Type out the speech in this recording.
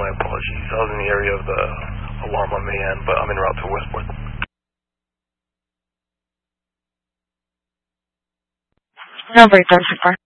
my apologies. I was in the area of the alarm on Mayan, but I'm en route to Westport. Number 10 so far.